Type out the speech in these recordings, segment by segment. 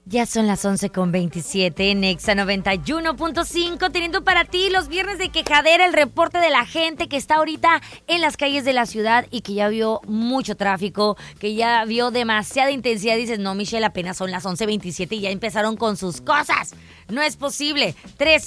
Ya son las 11:27 en Exa 91.5, teniendo para ti los viernes de quejadera, el reporte de la gente que está ahorita en las calles de la ciudad y que ya vio mucho tráfico, que ya vio demasiada intensidad. Dices, no, Michelle, apenas son las 11:27 y ya empezaron con sus cosas. No es posible.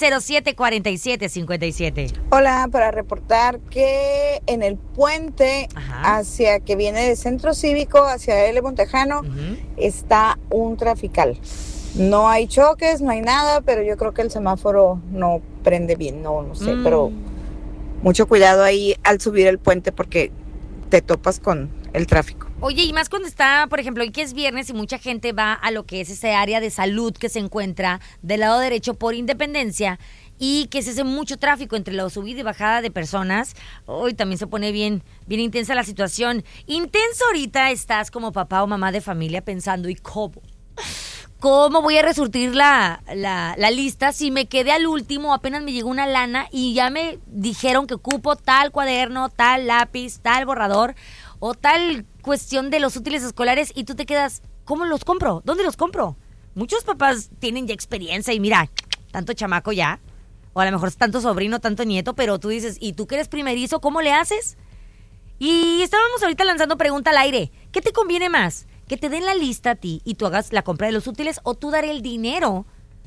307-4757. Hola, para reportar que en el puente hacia que viene del Centro Cívico, hacia L. Montejano, está un trafical. No hay choques, no hay nada, pero yo creo que el semáforo no prende bien, no sé, pero mucho cuidado ahí al subir el puente porque te topas con el tráfico. Oye, y más cuando está, por ejemplo, hoy que es viernes y mucha gente va a lo que es ese área de salud que se encuentra del lado derecho por Independencia y que se hace mucho tráfico entre la subida y bajada de personas. Hoy también se pone bien intensa la situación. Intenso ahorita estás como papá o mamá de familia pensando, ¿y cómo voy a resurtir la lista si me quedé al último? Apenas me llegó una lana y ya me dijeron que ocupo tal cuaderno, tal lápiz, tal borrador o tal cuestión de los útiles escolares y tú te quedas, ¿cómo los compro? ¿Dónde los compro? Muchos papás tienen ya experiencia y mira, tanto chamaco ya, o a lo mejor tanto sobrino, tanto nieto, pero tú dices, ¿y tú que eres primerizo, cómo le haces? Y estábamos ahorita lanzando pregunta al aire, ¿qué te conviene más? ¿Que te den la lista a ti y tú hagas la compra de los útiles o tú dar el dinero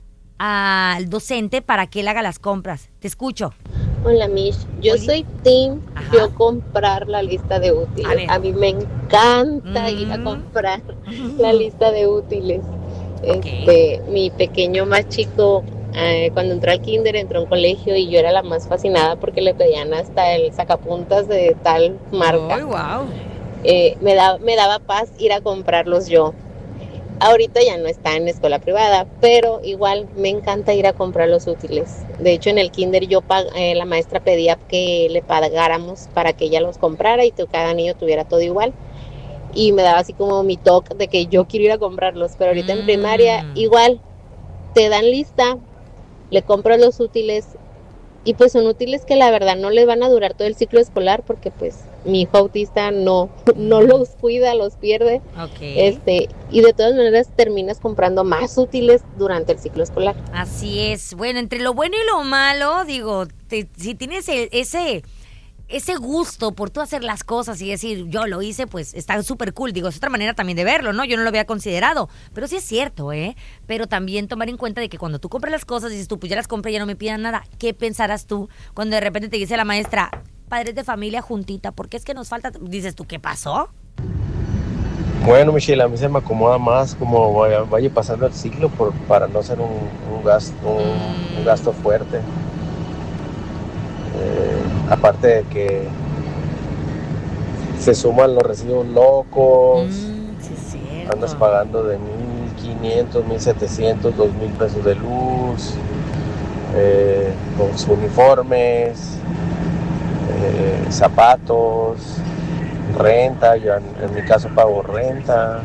al docente para que él haga las compras? Te escucho. Hola, Mish. Yo soy team yo comprar la lista de útiles. A mí me encanta ir a comprar la lista de útiles. Mi pequeño más chico, cuando entró al kinder, entró a un colegio y yo era la más fascinada porque le pedían hasta el sacapuntas de tal marca. ¡Ay, wow! Me daba paz ir a comprarlos yo. Ahorita ya no está en escuela privada, pero igual me encanta ir a comprar los útiles. De hecho, en el kinder la maestra pedía que le pagáramos para que ella los comprara y que cada niño tuviera todo igual. Y me daba así como mi toque de que yo quiero ir a comprarlos. Pero ahorita en primaria igual te dan lista, le compras los útiles y pues son útiles que la verdad no les van a durar todo el ciclo escolar porque pues mi hijo autista no los cuida, los pierde. Y de todas maneras terminas comprando más útiles durante el ciclo escolar. Así es. Bueno, entre lo bueno y lo malo, digo, si tienes ese gusto por tú hacer las cosas y decir, yo lo hice, pues está súper cool. Digo, es otra manera también de verlo, ¿no? Yo no lo había considerado, pero sí es cierto, ¿eh? Pero también tomar en cuenta de que cuando tú compras las cosas, dices tú, pues ya las compré, ya no me pidan nada. ¿Qué pensarás tú cuando de repente te dice la maestra, padres de familia juntita, porque es que nos falta? Dices tú, ¿qué pasó? Bueno, Michelle, a mí se me acomoda más como vaya pasando el ciclo para no ser un gasto fuerte. Aparte de que se suman los recibos locos, andas pagando de 1,500, 1,700, 2,000 pesos de luz, con sus uniformes, zapatos, renta, yo en mi caso pago renta,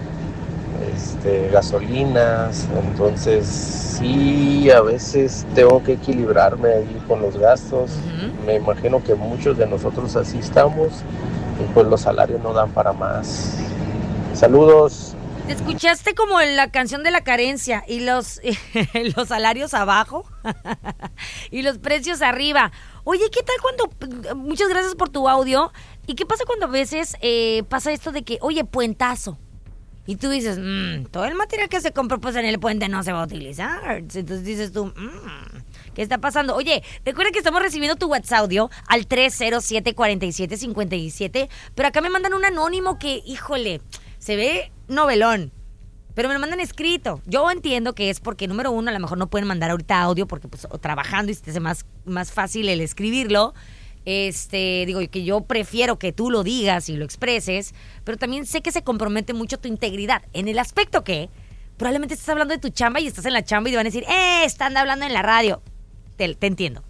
gasolinas, entonces sí, a veces tengo que equilibrarme ahí con los gastos. Me imagino que muchos de nosotros así estamos y pues los salarios no dan para más. Saludos. ¿Te escuchaste como en la canción de la carencia y los salarios abajo y los precios arriba? Oye, ¿qué tal cuando, muchas gracias por tu audio, y qué pasa cuando a veces pasa esto de que, oye, puentazo? Y tú dices, todo el material que se compró pues en el puente no se va a utilizar. Entonces dices tú, ¿qué está pasando? Oye, recuerda que estamos recibiendo tu WhatsApp audio al 307-4757. Pero acá me mandan un anónimo que, híjole, se ve novelón. Pero me lo mandan escrito. Yo entiendo que es porque, número uno, a lo mejor no pueden mandar ahorita audio porque pues trabajando y se te hace más fácil el escribirlo. Digo que yo prefiero que tú lo digas y lo expreses, pero también sé que se compromete mucho tu integridad en el aspecto que probablemente estás hablando de tu chamba y estás en la chamba y te van a decir, están hablando en la radio. Te entiendo.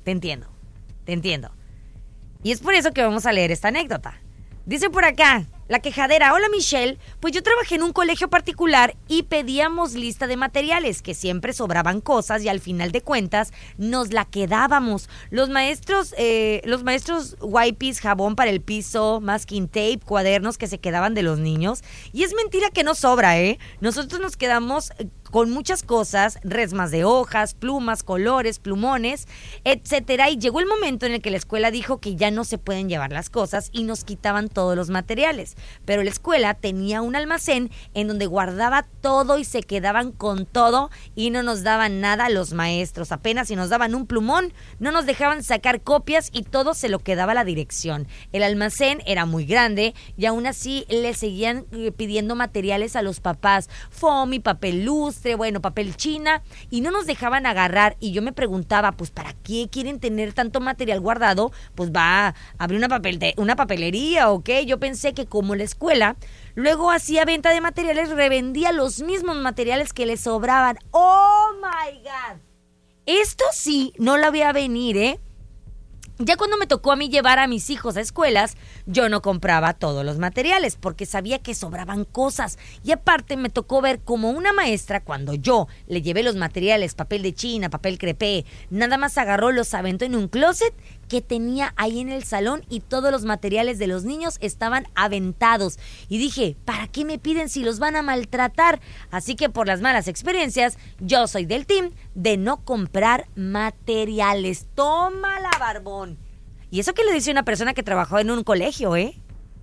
Y es por eso que vamos a leer esta anécdota. Dice por acá, la quejadera, hola Michelle, pues yo trabajé en un colegio particular y pedíamos lista de materiales, que siempre sobraban cosas y al final de cuentas nos la quedábamos. Los maestros wipes, jabón para el piso, masking tape, cuadernos que se quedaban de los niños. Y es mentira que no sobra, ¿eh? Nosotros nos quedamos con muchas cosas, resmas de hojas, plumas, colores, plumones, etcétera. Y llegó el momento en el que la escuela dijo que ya no se pueden llevar las cosas y nos quitaban todos los materiales. Pero la escuela tenía un almacén en donde guardaba todo y se quedaban con todo y no nos daban nada a los maestros. Apenas si nos daban un plumón, no nos dejaban sacar copias y todo se lo quedaba la dirección. El almacén era muy grande y aún así le seguían pidiendo materiales a los papás. Foamy, papel lustre, papel china, y no nos dejaban agarrar. Y yo me preguntaba, pues ¿para qué quieren tener tanto material guardado? Pues va a abrir una papelería o qué. Yo pensé que como la escuela luego hacía venta de materiales, revendía los mismos materiales que le sobraban. ¡Oh, my God! Esto sí, no la veía venir, ¿eh? Ya cuando me tocó a mí llevar a mis hijos a escuelas, yo no compraba todos los materiales porque sabía que sobraban cosas. Y aparte me tocó ver como una maestra, cuando yo le llevé los materiales, papel de China, papel crepé, nada más agarró, los aventó en un closet que tenía ahí en el salón y todos los materiales de los niños estaban aventados. Y dije, ¿para qué me piden si los van a maltratar? Así que por las malas experiencias, yo soy del team de no comprar materiales. ¡Tómala, barbón! Y eso que le dice una persona que trabajó en un colegio, ¿eh?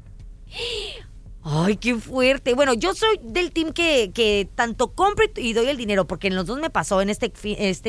¡Ay, qué fuerte! Bueno, yo soy del team que tanto compro y doy el dinero, porque en los dos me pasó en este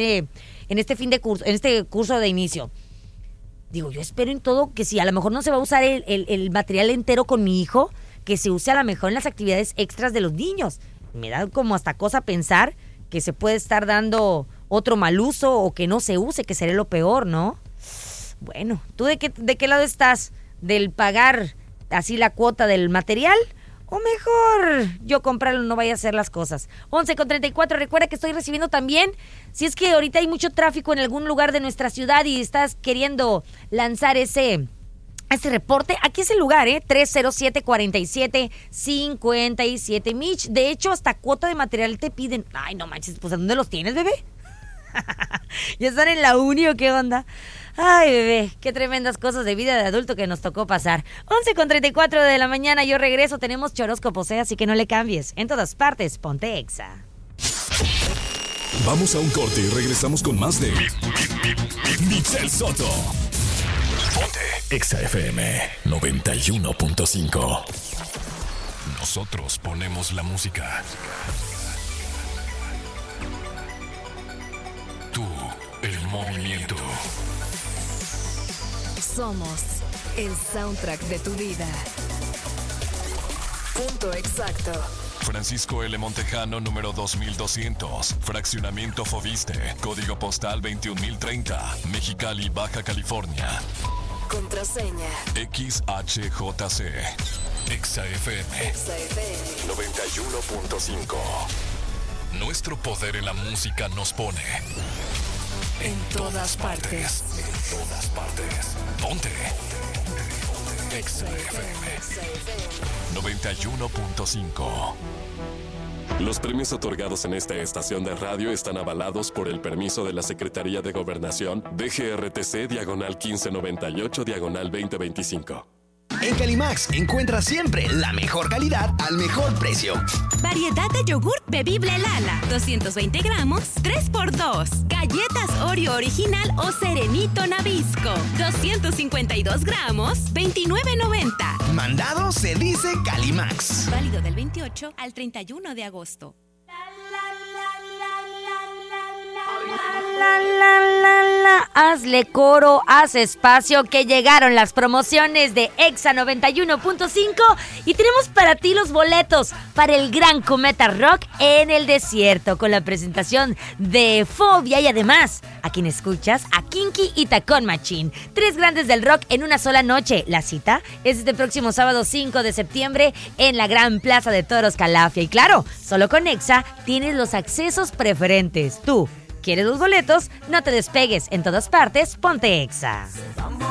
curso de inicio. Digo, yo espero en todo que si a lo mejor no se va a usar el material entero con mi hijo, que se use a lo mejor en las actividades extras de los niños. Me da como hasta cosa pensar que se puede estar dando otro mal uso o que no se use, que sería lo peor, ¿no? Bueno, ¿tú de qué lado estás? ¿Del pagar así la cuota del material? O mejor yo comprarlo, no vaya a hacer las cosas. 11:34, recuerda que estoy recibiendo también, si es que ahorita hay mucho tráfico en algún lugar de nuestra ciudad y estás queriendo lanzar ese reporte, aquí es el lugar, 307-47-57. Mitch, de hecho, hasta cuota de material te piden. Ay, no manches, pues ¿a dónde los tienes, bebé? ¿Ya están en la uni o qué onda? Ay, bebé, qué tremendas cosas de vida de adulto que nos tocó pasar. 11:34 de la mañana, yo regreso, tenemos choróscopos, así que no le cambies. En todas partes, ponte Exa. Vamos a un corte y regresamos con más de Michelle Soto. Ponte Exa FM 91.5. Nosotros ponemos la música. Tú, el movimiento. Somos el soundtrack de tu vida. Punto exacto. Francisco L. Montejano, número 2200. Fraccionamiento Foviste. Código postal 21030. Mexicali, Baja California. Contraseña XHJC. Exa FM 91.5. Nuestro poder en la música nos pone en todas partes. En todas partes. Ponte Exa FM 91.5. Los premios otorgados en esta estación de radio están avalados por el permiso de la Secretaría de Gobernación DGRTC-1598-2025. En Calimax encuentras siempre la mejor calidad al mejor precio. Variedad de yogurt bebible Lala, 220 gramos, 3x2. Galletas Oreo original o Serenito Nabisco, 252 gramos, $29.90. Mandado se dice Calimax. Válido del 28 al 31 de agosto. Hazle coro, haz espacio, que llegaron las promociones de Exa 91.5 y tenemos para ti los boletos para el Gran Cometa Rock en el desierto con la presentación de Fobia y además a quien escuchas a Kinky y Tacón Machín, 3 grandes del rock en una sola noche. La cita es este próximo sábado 5 de septiembre en la Gran Plaza de Toros Calafia y claro, solo con Exa tienes los accesos preferentes. Tú ¿quieres los boletos? No te despegues. En todas partes, ponte Exa.